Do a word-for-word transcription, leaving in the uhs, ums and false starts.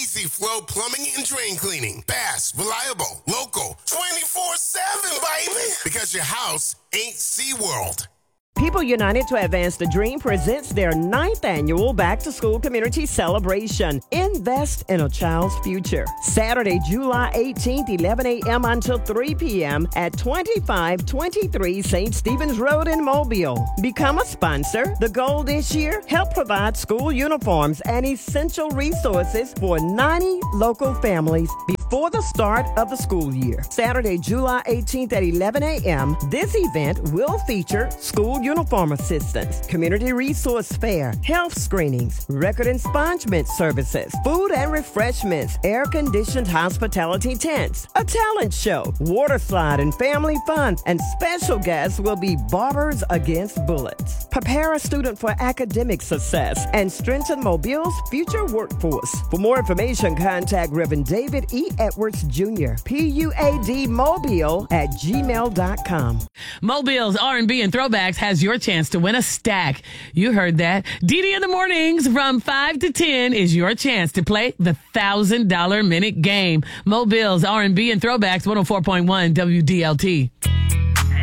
Easy Flow Plumbing and Drain Cleaning. Fast, reliable, local, twenty-four seven, baby. Because your house ain't SeaWorld. People United to Advance the Dream presents their ninth annual Back-to-School Community Celebration. Invest in a child's future. Saturday, July eighteenth, eleven a.m. until three p.m. at twenty-five twenty-three Saint Stephen's Road in Mobile. Become a sponsor. The goal this year, help provide school uniforms and essential resources for ninety local families before the start of the school year. Saturday, July eighteenth at eleven a.m., this event will feature school uniform assistance, community resource fair, health screenings, record expungement services, food and refreshments, air-conditioned hospitality tents, a talent show, water slide and family fun, and special guests will be Barbers Against Bullets. Prepare a student for academic success and strengthen Mobile's future workforce. For more information, contact Reverend David E. Edwards Junior, P U A D Mobile at gmail dot com. Mobile's R and B and Throwbacks has your chance to win a stack. You heard that. Dee Dee in the mornings from five to ten is your chance to play the one thousand dollars minute game. Mobile's R and B and Throwbacks, one oh four point one W D L T.